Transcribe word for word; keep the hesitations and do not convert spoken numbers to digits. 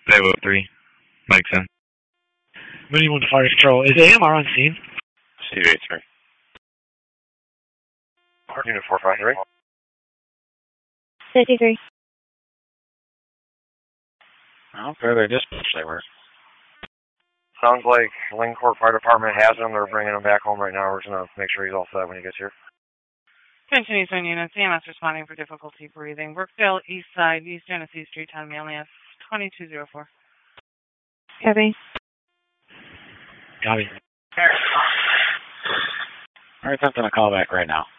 Bravo three. Mike's in. Mooney one Fire Control. Is A M R on scene? Steve eight three. Unit four five three. fifty-three. Well, fairly dispatch they were. Sounds like Lincoln Fire Department has him. They're bringing him back home right now. We're just going to make sure he's all set when he gets here. Attention Eastern units, C M S responding for difficulty breathing. Brookdale, East Side, East Genesee Street, Town Alias, twenty-two oh four. Copy. Copy. All right, I'm going to call back right now.